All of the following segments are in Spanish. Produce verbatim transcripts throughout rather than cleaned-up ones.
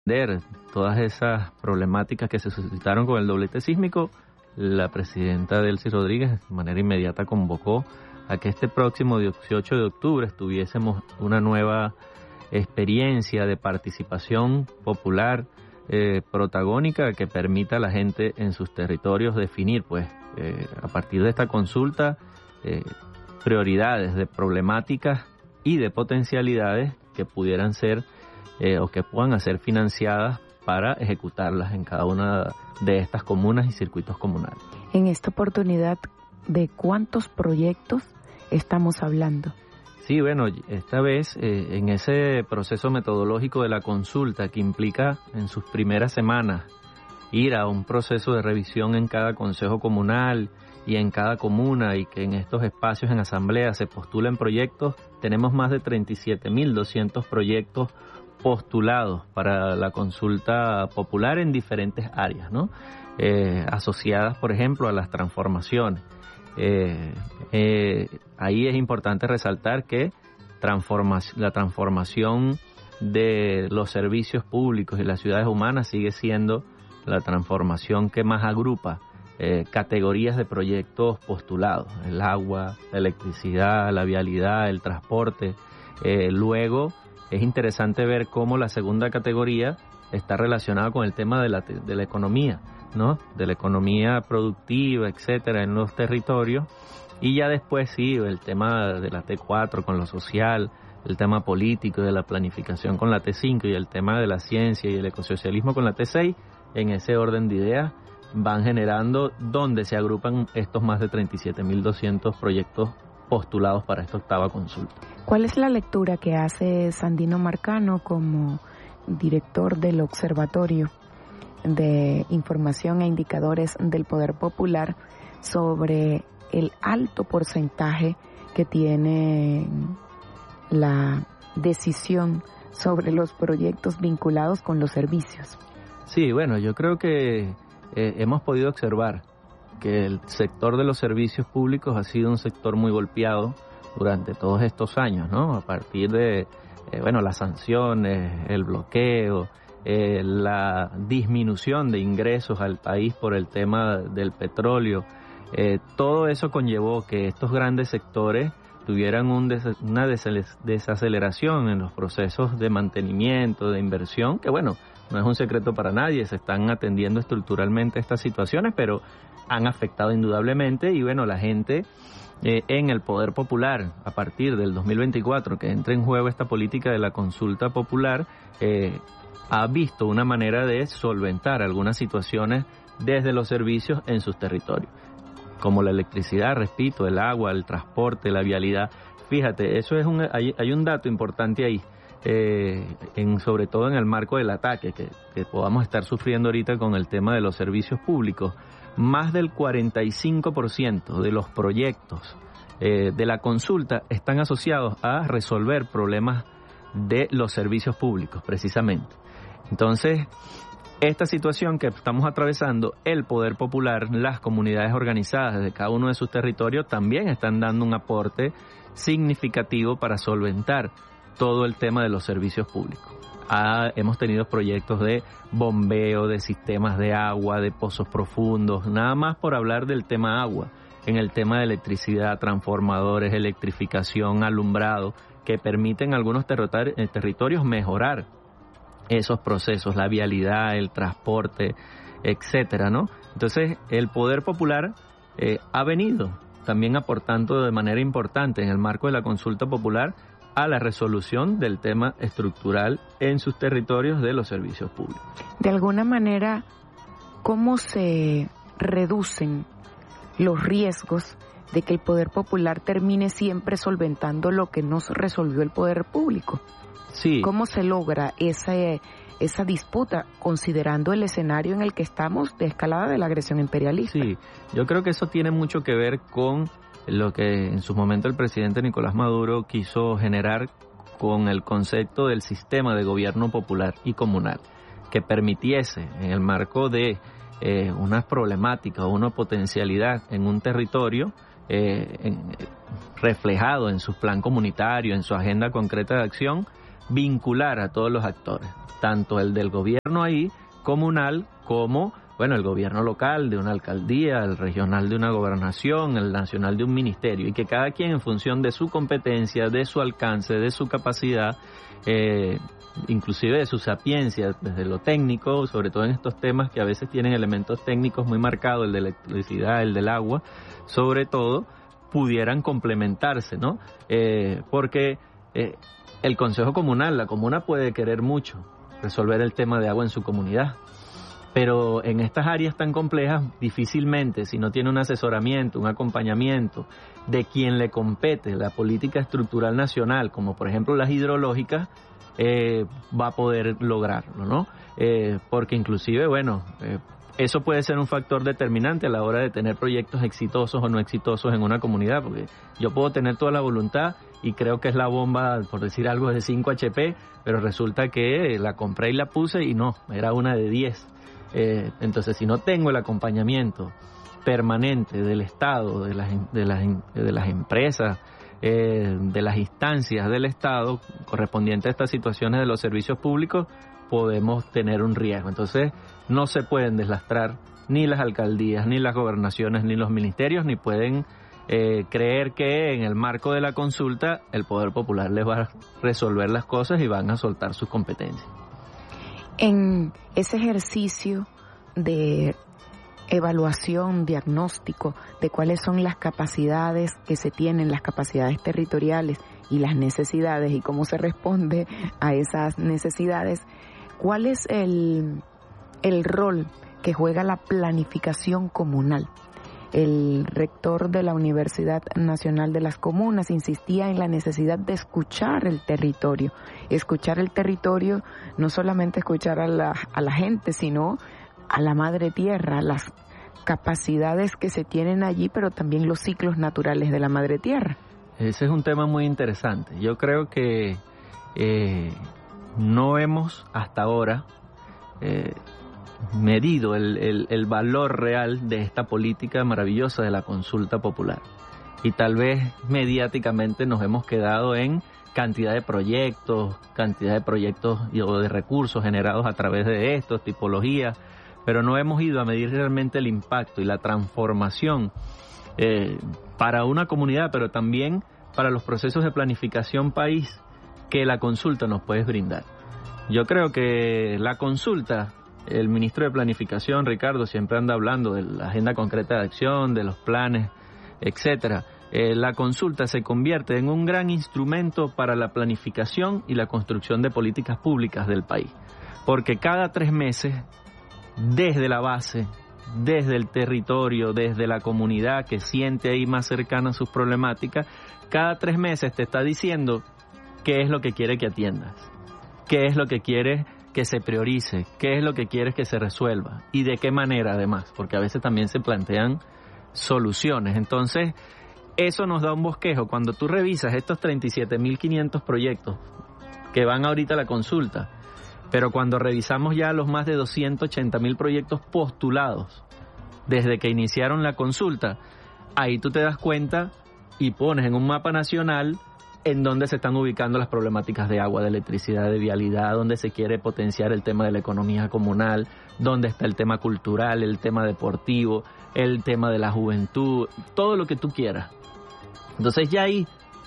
atender todas esas problemáticas que se suscitaron con el doblete sísmico, la presidenta Delcy Rodríguez de manera inmediata convocó a que este próximo dieciocho de octubre tuviésemos una nueva experiencia de participación popular eh, protagónica que permita a la gente en sus territorios definir, pues, eh, a partir de esta consulta, eh, prioridades de problemáticas y de potencialidades que pudieran ser eh, o que puedan ser financiadas para ejecutarlas en cada una de estas comunas y circuitos comunales. En esta oportunidad, ¿de cuántos proyectos estamos hablando? Sí, bueno, esta vez eh, en ese proceso metodológico de la consulta que implica en sus primeras semanas ir a un proceso de revisión en cada consejo comunal y en cada comuna, y que en estos espacios en asamblea se postulen proyectos, tenemos más de treinta y siete mil doscientos proyectos postulados para la consulta popular en diferentes áreas, ¿no? Eh, asociadas, por ejemplo, a las transformaciones. Eh, eh, ahí es importante resaltar que transforma, la transformación de los servicios públicos y las ciudades humanas sigue siendo la transformación que más agrupa eh, categorías de proyectos postulados: el agua, la electricidad, la vialidad, el transporte. Eh, luego es interesante ver cómo la segunda categoría está relacionada con el tema de la, de la economía, ¿no? De la economía productiva, etcétera, en los territorios. Y ya después sí, el tema de la T cuatro con lo social, el tema político de la planificación con la T cinco y el tema de la ciencia y el ecosocialismo con la T seis, en ese orden de ideas van generando donde se agrupan estos más de treinta y siete mil doscientos proyectos postulados para esta octava consulta. ¿Cuál es la lectura que hace Sandino Marcano como director del Observatorio de Información e Indicadores del Poder Popular sobre el alto porcentaje que tiene la decisión sobre los proyectos vinculados con los servicios? Sí, bueno, yo creo que eh, hemos podido observar que el sector de los servicios públicos ha sido un sector muy golpeado durante todos estos años, ¿no? A partir de, eh, bueno, las sanciones, el bloqueo, eh, la disminución de ingresos al país por el tema del petróleo, eh, todo eso conllevó que estos grandes sectores tuvieran un des- una des- desaceleración en los procesos de mantenimiento, de inversión, que bueno, no es un secreto para nadie, se están atendiendo estructuralmente estas situaciones, pero han afectado indudablemente. Y bueno, la gente eh, en el poder popular, a partir del dos mil veinticuatro, que entra en juego esta política de la consulta popular, eh, ha visto una manera de solventar algunas situaciones desde los servicios en sus territorios, como la electricidad, repito, el agua, el transporte, la vialidad. Fíjate, eso es un, hay, hay un dato importante ahí. Eh, en, sobre todo en el marco del ataque que, que podamos estar sufriendo ahorita con el tema de los servicios públicos. Más del cuarenta y cinco por ciento de los proyectos eh, de la consulta están asociados a resolver problemas de los servicios públicos, precisamente. Entonces, esta situación que estamos atravesando, el poder popular, las comunidades organizadas de cada uno de sus territorios también están dando un aporte significativo para solventar todo el tema de los servicios públicos. Ah, hemos tenido proyectos de bombeo, de sistemas de agua, de pozos profundos, nada más por hablar del tema agua. En el tema de electricidad, transformadores, electrificación, alumbrado, que permiten a algunos territori- territorios mejorar esos procesos, la vialidad, el transporte, etcétera, ¿no? Entonces, el poder popular eh, ha venido también aportando de manera importante en el marco de la consulta popular a la resolución del tema estructural en sus territorios de los servicios públicos. De alguna manera, ¿cómo se reducen los riesgos de que el poder popular termine siempre solventando lo que no resolvió el poder público? Sí. ¿Cómo se logra esa, esa disputa considerando el escenario en el que estamos de escalada de la agresión imperialista? Sí, yo creo que eso tiene mucho que ver con lo que en su momento el presidente Nicolás Maduro quiso generar con el concepto del sistema de gobierno popular y comunal, que permitiese en el marco de eh, unas problemáticas o una potencialidad en un territorio eh, en, reflejado en su plan comunitario, en su agenda concreta de acción, vincular a todos los actores, tanto el del gobierno ahí, comunal, como, bueno, el gobierno local de una alcaldía, el regional de una gobernación, el nacional de un ministerio, y que cada quien en función de su competencia, de su alcance, de su capacidad, eh, inclusive de su sapiencia, desde lo técnico, sobre todo en estos temas que a veces tienen elementos técnicos muy marcados, el de electricidad, el del agua, sobre todo, pudieran complementarse, ¿no? Eh, porque eh, el Consejo Comunal, la comuna puede querer mucho resolver el tema de agua en su comunidad, pero en estas áreas tan complejas, difícilmente, si no tiene un asesoramiento, un acompañamiento de quien le compete la política estructural nacional, como por ejemplo las hidrológicas, eh, va a poder lograrlo, ¿no? Eh, porque inclusive, bueno, eh, eso puede ser un factor determinante a la hora de tener proyectos exitosos o no exitosos en una comunidad, porque yo puedo tener toda la voluntad y creo que es la bomba, por decir algo, de cinco H P, pero resulta que la compré y la puse y no, era una de diez. Eh, entonces, si no tengo el acompañamiento permanente del Estado, de las, de las, de las empresas, eh, de las instancias del Estado correspondientes a estas situaciones de los servicios públicos, podemos tener un riesgo. Entonces, no se pueden deslastrar ni las alcaldías, ni las gobernaciones, ni los ministerios, ni pueden eh, creer que en el marco de la consulta el Poder Popular les va a resolver las cosas y van a soltar sus competencias. En ese ejercicio de evaluación, diagnóstico de cuáles son las capacidades que se tienen, las capacidades territoriales y las necesidades y cómo se responde a esas necesidades, ¿cuál es el, el rol que juega la planificación comunal? El rector de la Universidad Nacional de las Comunas insistía en la necesidad de escuchar el territorio. Escuchar el territorio, no solamente escuchar a la, a la gente, sino a la madre tierra, las capacidades que se tienen allí, pero también los ciclos naturales de la madre tierra. Ese es un tema muy interesante. Yo creo que eh, no hemos hasta ahora eh, medido el, el, el valor real de esta política maravillosa de la consulta popular. Y tal vez mediáticamente nos hemos quedado en cantidad de proyectos, cantidad de proyectos o de recursos generados a través de estos, tipologías, pero no hemos ido a medir realmente el impacto y la transformación eh, para una comunidad, pero también para los procesos de planificación país que la consulta nos puede brindar. Yo creo que la consulta, el ministro de Planificación, Ricardo, siempre anda hablando de la agenda concreta de acción, de los planes, etcétera. Eh, la consulta se convierte en un gran instrumento para la planificación y la construcción de políticas públicas del país, porque cada tres meses, desde la base, desde el territorio, desde la comunidad que siente ahí más cercana sus problemáticas, cada tres meses te está diciendo qué es lo que quiere que atiendas, qué es lo que quiere que se priorice, qué es lo que quieres que se resuelva y de qué manera además, porque a veces también se plantean soluciones. Entonces, eso nos da un bosquejo. Cuando tú revisas estos treinta y siete mil quinientos proyectos que van ahorita a la consulta, pero cuando revisamos ya los más de doscientos ochenta mil proyectos postulados desde que iniciaron la consulta, ahí tú te das cuenta y pones en un mapa nacional en dónde se están ubicando las problemáticas de agua, de electricidad, de vialidad, dónde se quiere potenciar el tema de la economía comunal, dónde está el tema cultural, el tema deportivo, el tema de la juventud, todo lo que tú quieras. Entonces ya ahí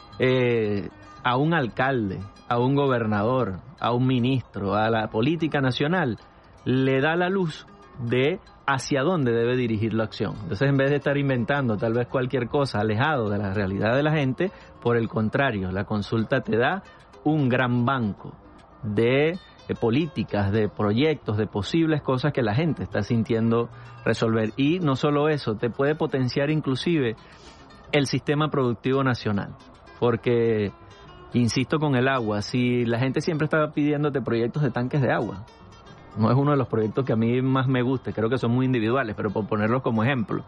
eh, a un alcalde, a un gobernador, a un ministro, a la política nacional, le da la luz de hacia dónde debe dirigir la acción. Entonces, en vez de estar inventando tal vez cualquier cosa alejado de la realidad de la gente, por el contrario, la consulta te da un gran banco de, de políticas, de proyectos, de posibles cosas que la gente está sintiendo resolver. Y no solo eso, te puede potenciar inclusive el sistema productivo nacional, porque, insisto con el agua, si la gente siempre está pidiéndote proyectos de tanques de agua, no es uno de los proyectos que a mí más me gusta, creo que son muy individuales, pero por ponerlos como ejemplo.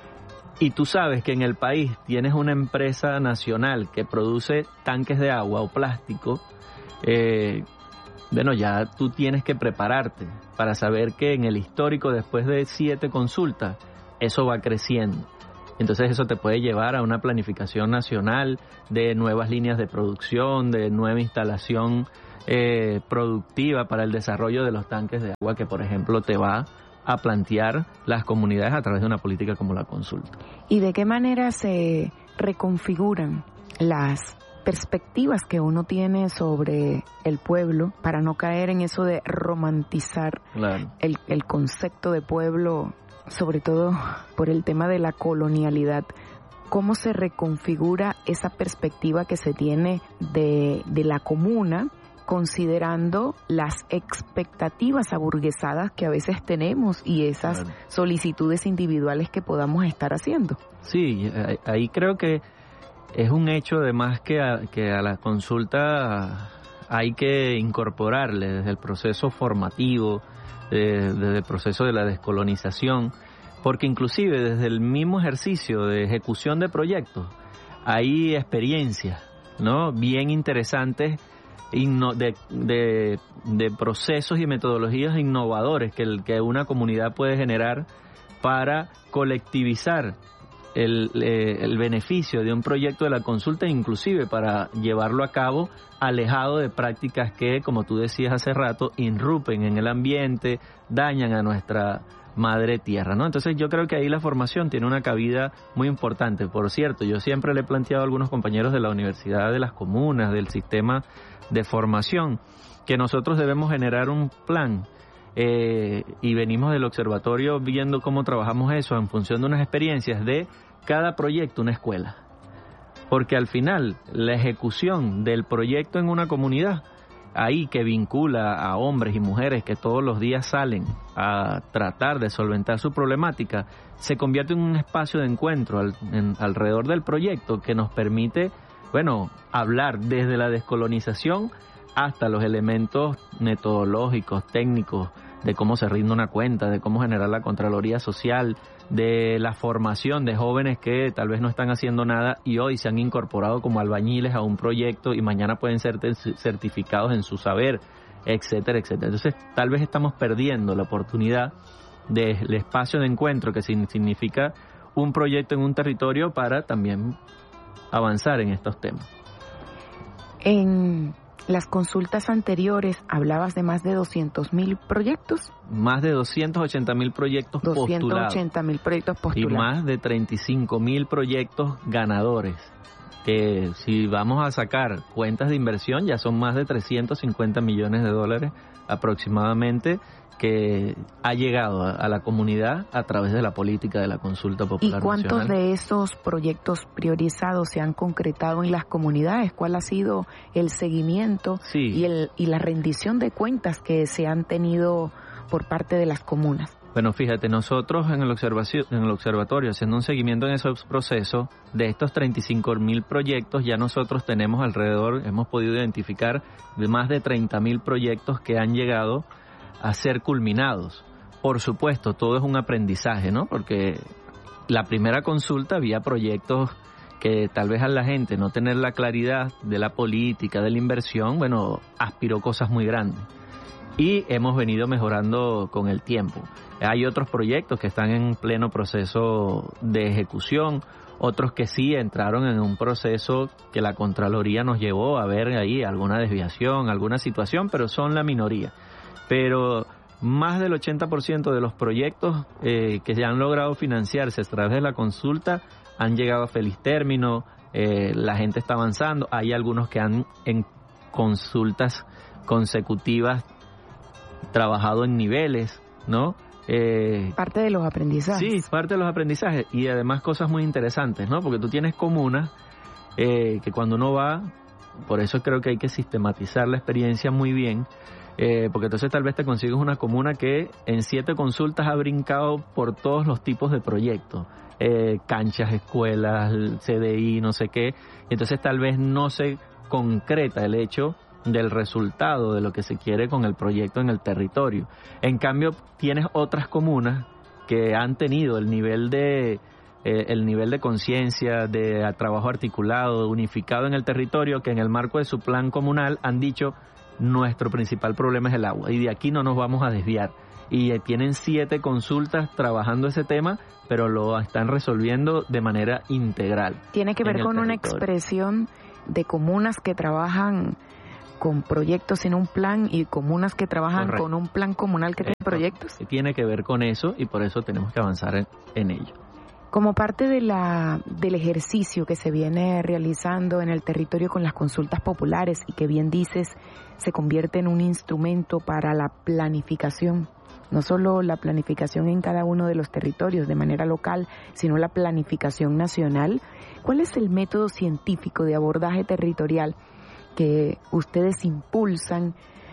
Y tú sabes que en el país tienes una empresa nacional que produce tanques de agua o plástico, eh, bueno, ya tú tienes que prepararte para saber que en el histórico, después de siete consultas, eso va creciendo. Entonces eso te puede llevar a una planificación nacional de nuevas líneas de producción, de nueva instalación eh, productiva para el desarrollo de los tanques de agua que, por ejemplo, te va a plantear las comunidades a través de una política como la consulta. ¿Y de qué manera se reconfiguran las perspectivas que uno tiene sobre el pueblo para no caer en eso de romantizar claro. el, el concepto de pueblo, sobre todo por el tema de la colonialidad? ¿Cómo se reconfigura esa perspectiva que se tiene de, de la comuna, considerando las expectativas aburguesadas que a veces tenemos y esas claro. solicitudes individuales que podamos estar haciendo? Sí, ahí creo que es un hecho además que a, que a la consulta hay que incorporarle desde el proceso formativo, eh, desde el proceso de la descolonización, porque inclusive desde el mismo ejercicio de ejecución de proyectos hay experiencias, ¿no?, bien interesantes de, de, de procesos y metodologías innovadores que, el, que una comunidad puede generar para colectivizar el, el beneficio de un proyecto de la consulta, inclusive para llevarlo a cabo alejado de prácticas que, como tú decías hace rato, irrumpen en el ambiente, dañan a nuestra madre tierra, ¿no? Entonces yo creo que ahí la formación tiene una cabida muy importante. Por cierto, yo siempre le he planteado a algunos compañeros de la Universidad de las Comunas, del sistema de formación, que nosotros debemos generar un plan eh, y venimos del observatorio viendo cómo trabajamos eso en función de unas experiencias de cada proyecto, una escuela. Porque al final la ejecución del proyecto en una comunidad ahí que vincula a hombres y mujeres que todos los días salen a tratar de solventar su problemática, se convierte en un espacio de encuentro al, en, alrededor del proyecto que nos permite, bueno, hablar desde la descolonización hasta los elementos metodológicos, técnicos, de cómo se rinde una cuenta, de cómo generar la Contraloría Social, de la formación de jóvenes que tal vez no están haciendo nada y hoy se han incorporado como albañiles a un proyecto y mañana pueden ser certificados en su saber, etcétera, etcétera. Entonces, tal vez estamos perdiendo la oportunidad del espacio de encuentro que significa un proyecto en un territorio para también avanzar en estos temas. En las consultas anteriores hablabas de más de doscientos mil proyectos. Más de doscientos ochenta mil proyectos postulados. doscientos ochenta mil proyectos postulados. Y más de treinta y cinco mil proyectos ganadores. Que si vamos a sacar cuentas de inversión, ya son más de trescientos cincuenta millones de dólares aproximadamente que ha llegado a, a la comunidad a través de la política de la consulta popular. ¿Y cuántos nacional. de esos proyectos priorizados se han concretado en las comunidades? ¿Cuál ha sido el seguimiento sí. y, el, y la rendición de cuentas que se han tenido por parte de las comunas? Bueno, fíjate, nosotros en el, observacio, en el observatorio, haciendo un seguimiento en esos procesos, de estos treinta y cinco mil proyectos, ya nosotros tenemos alrededor, hemos podido identificar de más de treinta mil proyectos que han llegado a ser culminados. Por supuesto, todo es un aprendizaje, ¿no? Porque la primera consulta había proyectos que tal vez a la gente no tener la claridad de la política, de la inversión, bueno, aspiró cosas muy grandes. Y hemos venido mejorando con el tiempo. Hay otros proyectos que están en pleno proceso de ejecución, otros que sí entraron en un proceso que la Contraloría nos llevó a ver ahí alguna desviación, alguna situación, pero son la minoría. Pero más del ochenta por ciento de los proyectos eh, que ya han logrado financiarse a través de la consulta han llegado a feliz término, eh, la gente está avanzando, hay algunos que han en consultas consecutivas trabajado en niveles, ¿no? Eh, parte de los aprendizajes. Sí, parte de los aprendizajes y además cosas muy interesantes, ¿no? Porque tú tienes comunas eh, que cuando uno va, por eso creo que hay que sistematizar la experiencia muy bien, eh, porque entonces tal vez te consigues una comuna que en siete consultas ha brincado por todos los tipos de proyectos, eh, canchas, escuelas, C D I, no sé qué, y entonces tal vez no se concreta el hecho del resultado de lo que se quiere con el proyecto en el territorio. En cambio, tienes otras comunas que han tenido el nivel de eh, el nivel de conciencia, de trabajo articulado, unificado en el territorio, que en el marco de su plan comunal han dicho nuestro principal problema es el agua y de aquí no nos vamos a desviar. Y eh, tienen siete consultas trabajando ese tema, pero lo están resolviendo de manera integral. Tiene que ver con una expresión de comunas que trabajan con proyectos sin un plan y comunas que trabajan Correcto. Con un plan comunal que tiene proyectos? Tiene que ver con eso y por eso tenemos que avanzar en, en ello. Como parte de la, del ejercicio que se viene realizando en el territorio con las consultas populares y que bien dices se convierte en un instrumento para la planificación, no solo la planificación en cada uno de los territorios de manera local, sino la planificación nacional, ¿cuál es el método científico de abordaje territorial que ustedes impulsan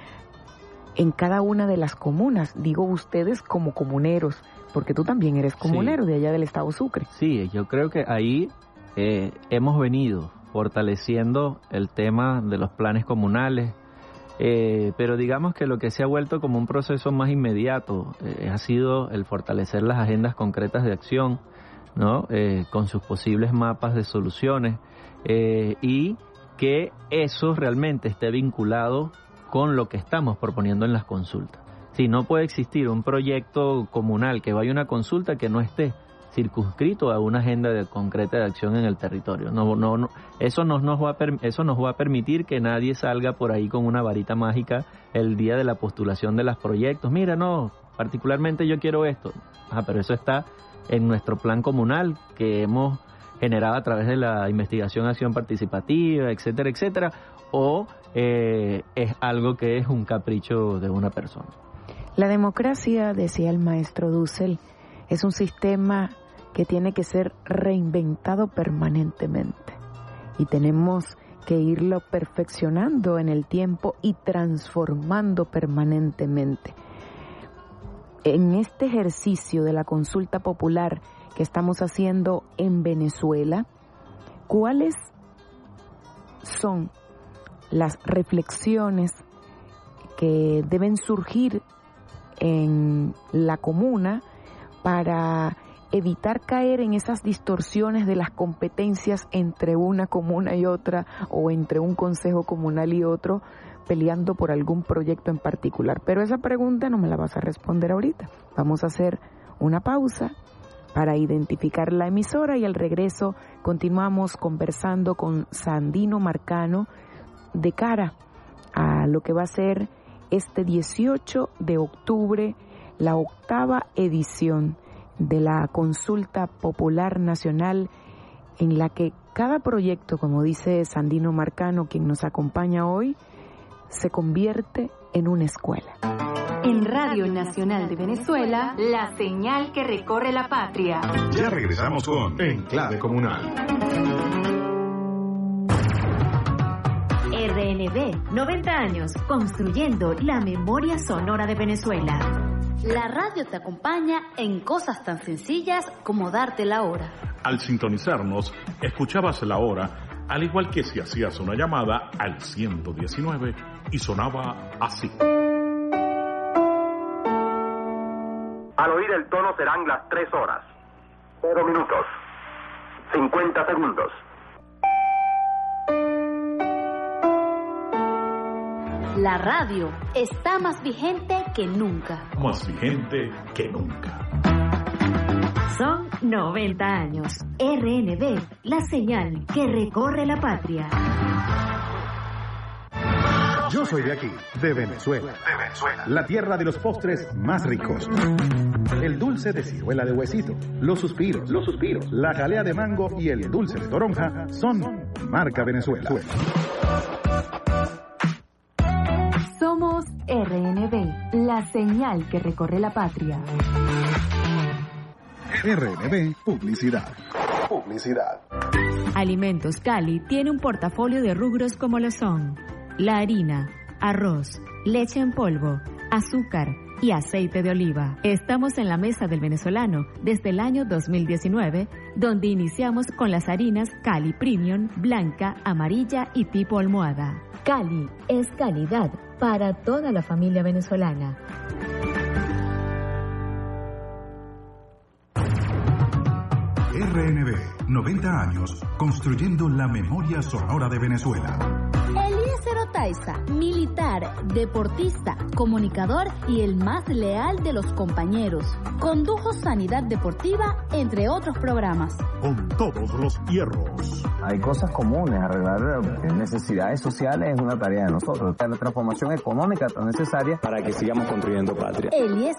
en cada una de las comunas? Digo ustedes como comuneros, porque tú también eres comunero sí. de allá del estado Sucre. Sí, yo creo que ahí eh, hemos venido fortaleciendo el tema de los planes comunales, eh, pero digamos que lo que se ha vuelto como un proceso más inmediato eh, ha sido el fortalecer las agendas concretas de acción, ¿no? Eh, con sus posibles mapas de soluciones eh, y que eso realmente esté vinculado con lo que estamos proponiendo en las consultas. Si no puede existir un proyecto comunal que vaya a una consulta que no esté circunscrito a una agenda de, concreta de acción en el territorio. No, no, no, eso, nos, nos va a per, eso nos va a permitir que nadie salga por ahí con una varita mágica el día de la postulación de los proyectos. Mira, no, particularmente yo quiero esto. Ah, pero eso está en nuestro plan comunal que hemos generada a través de la investigación, acción participativa, etcétera, etcétera, o eh, es algo que es un capricho de una persona. La democracia, decía el maestro Dussel, es un sistema que tiene que ser reinventado permanentemente y tenemos que irlo perfeccionando en el tiempo y transformando permanentemente. En este ejercicio de la consulta popular que estamos haciendo en Venezuela, ¿cuáles son las reflexiones que deben surgir en la comuna para evitar caer en esas distorsiones de las competencias entre una comuna y otra o entre un consejo comunal y otro peleando por algún proyecto en particular? Pero esa pregunta no me la vas a responder ahorita. Vamos a hacer una pausa para identificar la emisora y al regreso continuamos conversando con Sandino Marcano de cara a lo que va a ser este dieciocho de octubre, la octava edición de la Consulta Popular Nacional, en la que cada proyecto, como dice Sandino Marcano, quien nos acompaña hoy, se convierte en una escuela. En Radio Nacional de Venezuela, la señal que recorre la patria. Ya regresamos con En Clave Comunal. R N V, noventa años, construyendo la memoria sonora de Venezuela. La radio te acompaña en cosas tan sencillas como darte la hora. Al sintonizarnos, escuchabas la hora, al igual que si hacías una llamada al ciento diecinueve y sonaba así. Al oír el tono serán las tres horas, cero minutos, cincuenta segundos. La radio está más vigente que nunca. Más vigente que nunca. Son noventa años. R N V, la señal que recorre la patria. Yo soy de aquí, de Venezuela. De Venezuela. La tierra de los postres más ricos. El dulce de ciruela de huesito, los suspiros, los suspiros, la jalea de mango y el dulce de toronja son marca Venezuela. Somos R N V, la señal que recorre la patria. R N V Publicidad. Publicidad. Alimentos Cali tiene un portafolio de rubros como lo son la harina, arroz, leche en polvo, azúcar y aceite de oliva. Estamos en la mesa del venezolano desde el año dos mil diecinueve, donde iniciamos con las harinas Cali Premium, blanca, amarilla y tipo almohada. Cali es calidad para toda la familia venezolana. R N V, noventa años, construyendo la memoria sonora de Venezuela. Eliezer Otaño paisa, militar, deportista, comunicador y el más leal de los compañeros. Condujo Sanidad Deportiva, entre otros programas. Con todos los hierros. Hay cosas comunes, arreglar necesidades sociales es una tarea de nosotros. La transformación económica tan necesaria para que sigamos construyendo patria. Eliezer